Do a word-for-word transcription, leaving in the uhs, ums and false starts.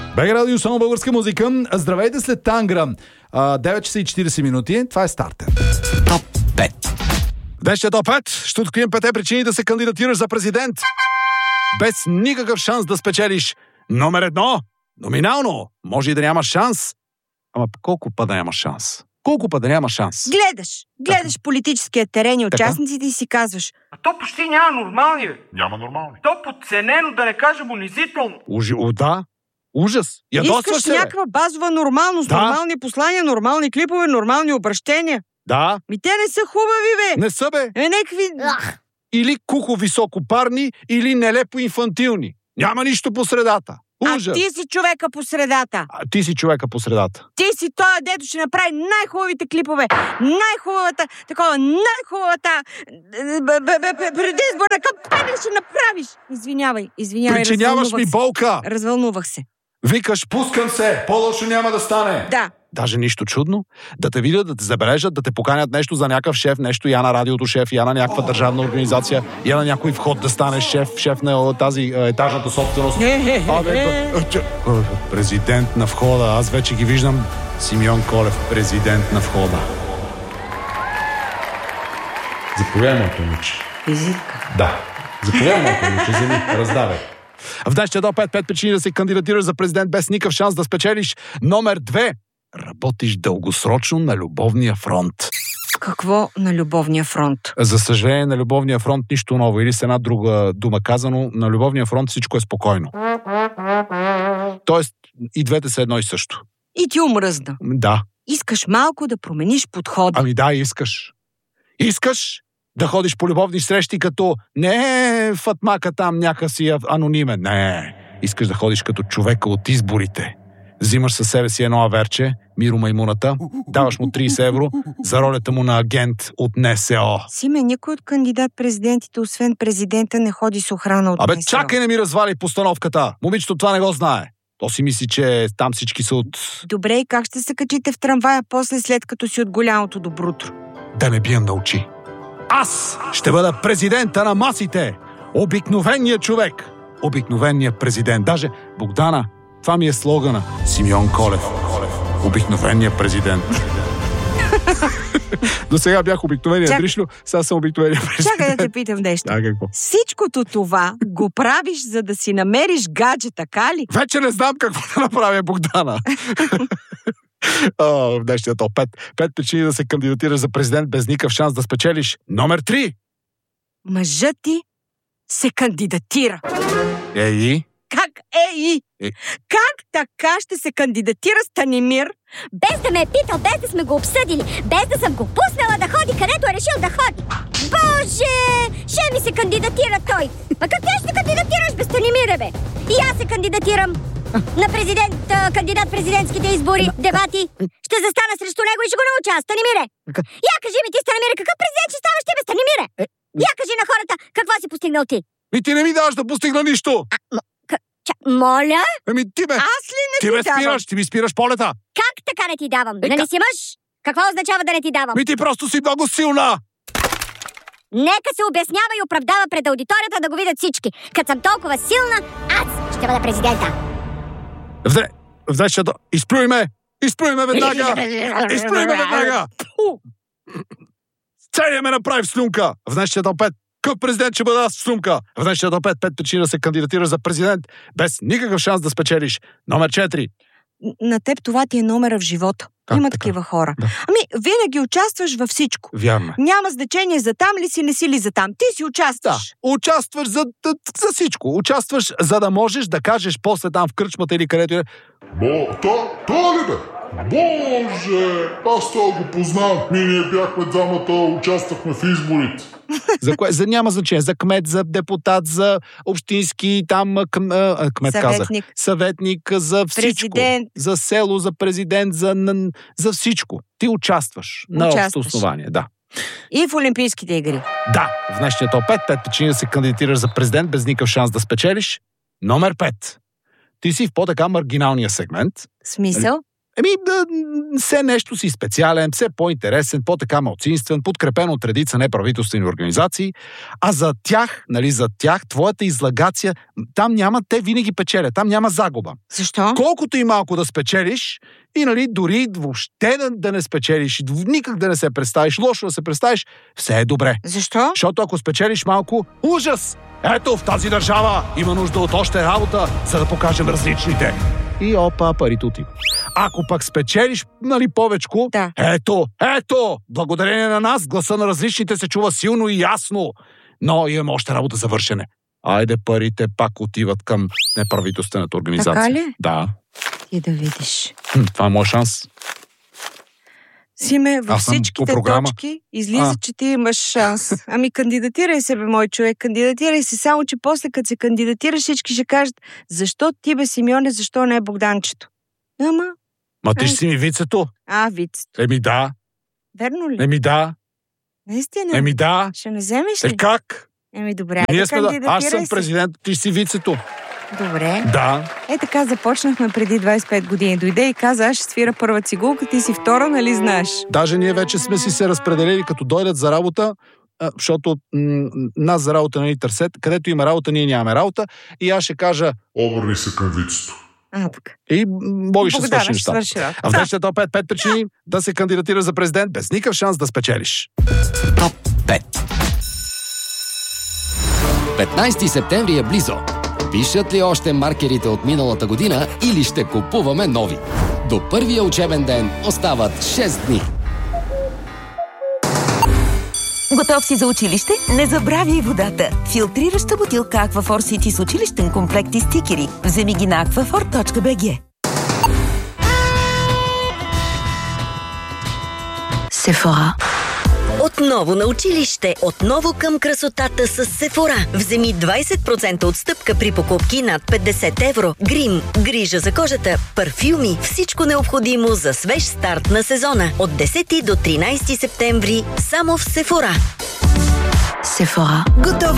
БГ Радио, само българска музика. Здравейте след Тангра. девет часа и четирийсет минути. Това е стартер. Топ пет. Днешният топ пет ще открием пете причини да се кандидатираш за президент без никакъв шанс да спечелиш. Номер едно. Номинално. Може и да нямаш шанс. Ама колко път да нямаш шанс? Колко път да нямаш шанс? Гледаш. Гледаш така политическия терен и участниците и си казваш: а то почти няма нормални, бе. Няма нормални. То подценено, да не кажем унизително. Ужи, о, да. Ужас. Ядосваш Искаш се, някаква базова нормалност, да. Нормални послания, нормални клипове, нормални обращения. Да. Ми те не са хубави, бе. Не са, бе. Е, някакви... Или кухо високопарни, или нелепо инфантилни. Няма нищо по средата. Ужас. А ти си човека по средата. А ти си човека по средата. Ти си той, дето ще направи най-хубавите клипове, най-хубавата, такова, най-хубавата предизборна кампания ще направиш. Извинявай, извинявай, Причиняваш ми болка. Развълнувах се. Викаш, пускам се, по-лошо няма да стане. Да. Даже нищо чудно. Да те видят, да те забележат, да те поканят нещо за някакъв шеф, нещо я на радиото шеф, я на някаква държавна организация, я на някой вход да станеш шеф, шеф на тази е, етажната собственост. Абе, президент на входа. Аз вече ги виждам. Симеон Колев, президент на входа. Заповядай, моето момиче. Визитка. Да. Заповядай, моето момиче, вземи, раздавай. В днешния топ пет, пет причини да се кандидатираш за президент без никакъв шанс да спечелиш. Номер две. Работиш дългосрочно на любовния фронт. Какво на любовния фронт? За съжаление, на любовния фронт нищо ново. Или с една друга дума казано, на любовния фронт всичко е спокойно. Тоест, и двете са едно и също. И ти омръзна. Да. Искаш малко да промениш подхода. Ами да, искаш. Искаш да ходиш по любовни срещи като не Фатмака там някакси анонимен. Не. Искаш да ходиш като човека от изборите. Взимаш със себе си едно аверче, Миро Маймуната, даваш му трийсет евро за ролята му на агент от НСО. Симе, никой от кандидат-президентите, освен президента, не ходи с охрана от Абе, НСО. чакай, не ми развали постановката. Момичето това не го знае. То си мисли, че там всички са от... Добре, и как ще се качите в трамвая после, след като си от голямото добрутро? Да не бием на очи. Аз ще бъда президента на масите. Обикновеният човек. Обикновеният президент. Даже Богдана, това ми е слогана. Симеон Колев. Обикновеният президент. До сега бях обикновеният Чак... Дришло, сега съм обикновеният президент. Чакай да те питам нещо. Да, какво? Всичкото това го правиш, за да си намериш гадже, така ли? Вече не знам какво да направя, Богдана. О, в днешния топ пет. Пет причини да се кандидатираш за президент без никакъв шанс да спечелиш. Номер три. Мъжът ти се кандидатира. Ей. Как ей? Е. Как така ще се кандидатира Станимир? Без да ме е питал, без да сме го обсъдили, без да съм го пуснала да ходи, където е решил да ходи. Боже! Ще ми се кандидатира той. Ма какво ще кандидатираш без Станимира, бе? И аз се кандидатирам на президент, кандидат президентските избори, дебати. Ще застана срещу него и ще го науча. Станимире! Я кажи ми ти, Станимире, какъв президент ще ставаш ти без Станимире? Я кажи на хората, какво си постигнал ти? И ти не ми даваш да постигна нищо. А, м- к- ча, моля? Ами ти ме... Аз ли не Ти ти ме давам? спираш, ти ми спираш полета. Как така не ти давам? Е, Нали ка- си мъж? Какво означава да не ти давам? Ми ти просто си много силна. Нека се обяснява и оправдава пред аудиторията да го видят всички. Като съм толкова силна, аз ще бъда президента. Взе, взе, да... Изплюй ме! Изплюй ме веднага! Изплюй ме веднага! Целият ме направи в слюнка! В днешния топ пет. Какъв президент ще бъда аз в слюнка? В днешния топ пет. Пет причини да се кандидатираш за президент без никакъв шанс да спечелиш. Номер четири. На теб това ти е номера в живота. Как Има така? такива хора. Да. Ами, винаги участваш във всичко. Вярно. Няма значение за там ли си, не си ли за там. Ти си Да, участваш. участваш за, за всичко. Участваш, за да можеш да кажеш после там в кръчмата или където е. Бо, то, то ли бе? Боже, аз това го познавам. Ние, ние бяхме двамата, участвахме в изборите. За кое? За, няма значение. За кмет, за депутат, за общински, там км, а, кмет Съветник. казах. Съветник, за всичко. Президент. За село, за президент, за, на, за всичко. Ти участваш на общо Участваш. основание. Да. И в Олимпийските игри. Да, в днешния топ пет, пет причини да се кандидатираш за президент без никакъв шанс да спечелиш. Номер пет. Ти си в по-така маргиналния сегмент. Смисъл? Еми, да, все нещо си специален, все по-интересен, по-така малцинствен, подкрепен от редица неправителствени организации, а за тях, нали, за тях, твоята излагация, там няма, те винаги печелят, там няма загуба. Защо? Колкото и малко да спечелиш, и нали, дори въобще да, да не спечелиш, никак да не се представиш, лошо да се представиш, все е добре. Защо? Защото ако спечелиш малко, ужас! Ето, в тази държава има нужда от още работа, за да покажем различните. И опа, парите отиват. Ако пък спечелиш, нали, повечко, да. ето, ето, благодарение на нас, гласа на различните се чува силно и ясно. Но имаме още работа за вършене. Айде, парите пак отиват към неправителствената организация. Така ли? Да. И да видиш. Хм, това е моят шанс. Симе, във всичките точки излиза, а. че ти имаш шанс. Ами кандидатирай се, бе, мой човек, кандидатирай се, само че после като се кандидатираш, всички ще кажат, защо ти, бе, Симеоне, защо не е Богданчето? Ама... Ма ти ще си ми вицето. А, вицето. Еми да. Верно ли? Еми да. Наистина? Еми да. Ще не вземеш ли? Е как? Еми добре, Ние да сме да... Аз съм се. президент, ти си вицето. Добре. Да. Е така започнахме преди двайсет и пет години. Дойде и каза, аз ще свира първа цигулка, ти си втора, нали знаеш? Даже ние вече сме си се разпределили, като дойдат за работа, защото м- нас за работа не ни търсят. Където има работа, ние нямаме работа. И аз ще кажа... Обърни се към вицето. А, така. И Боги ще свърши неща. А в днешния топ пет, пет причини да се кандидатира за президент без никакъв шанс да спечелиш. Топ пет. петнайсети септември е близо. Пишат ли още маркерите от миналата година или ще купуваме нови? До първия учебен ден остават шест дни. Готов си за училище? Не забравяй водата. Филтрираща бутилка Aquaphor City с училищен комплект и стикери. Вземи ги на aquaphor точка би джи. Сефора. Отново на училище, отново към красотата с Сефора. Вземи двайсет процента отстъпка при покупки над петдесет евро. Грим, грижа за кожата, парфюми, всичко необходимо за свеж старт на сезона. От десети до тринайсети септември само в Сефора. Сефора. Готови